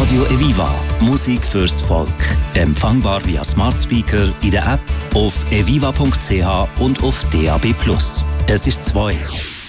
Radio Eviva. Musik fürs Volk. Empfangbar via Smart Speaker, in der App, auf eviva.ch und auf DAB+. Es ist 2.